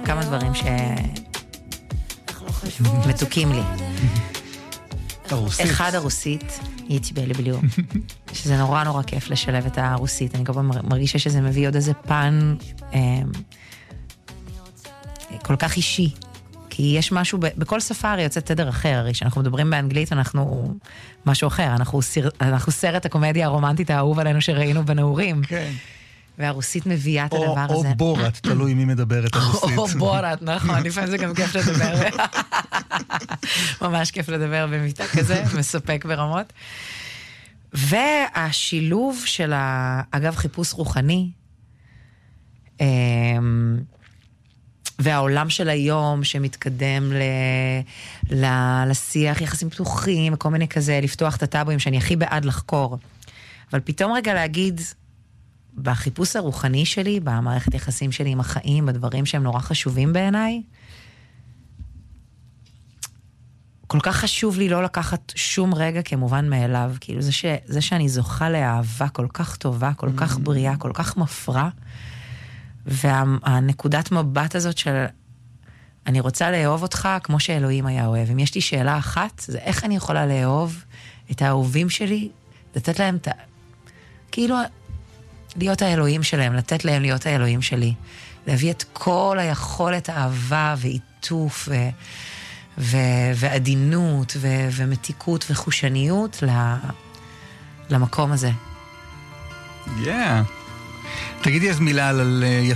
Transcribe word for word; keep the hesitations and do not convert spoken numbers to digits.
כמה דברים שמתוקים לי. הרוסית. אחד הרוסית, יצבי לבליו, שזה נורא נורא כיף לשלב את הרוסית. אני כל פעם מרגישה שזה מביא עוד איזה פן אה, כל כך אישי. כי יש משהו, בכל שפה הרי יוצא תדר אחר, הרי שאנחנו מדברים באנגלית, אנחנו משהו אחר, אנחנו, סיר, אנחנו סרט הקומדיה הרומנטית האהוב עלינו שראינו בנעורים. כן. והרוסית מביאה את הדבר או, הזה. או בורת, תלוי מי מדבר את הרוסית. או בורת, נכון, לפעמים זה גם כיף לדבר. ממש כיף לדבר במיטה כזה, מספק ברמות. והשילוב של, ה... אגב, חיפוש רוחני, והעולם של היום שמתקדם ל... ל... לשיח, יחסים פתוחים, כל מיני כזה, לפתוח את הטאבואים שאני הכי בעד לחקור. אבל פתאום רגע להגיד, בחיפוש הרוחני שלי, במערכת יחסים שלי עם החיים, בדברים שהם נורא חשובים בעיניי, כל כך חשוב לי לא לקחת שום רגע כמובן מאליו, כאילו זה, ש... זה שאני זוכה לאהבה כל כך טובה, כל כך בריאה, כל כך מפרה, והנקודת מבט הזאת של אני רוצה לאהוב אותך כמו שאלוהים היה אוהב. אם יש לי שאלה אחת, זה איך אני יכולה לאהוב את האהובים שלי, לתת להם את ה... כאילו להיות האלוהים שלהם, לתת להם להיות האלוהים שלי, להביא את כל היכולת האהבה ועיטוף ו... ו... ועדינות ו... ומתיקות וחושניות ל... למקום הזה. Yeah. תגידי אז מילה על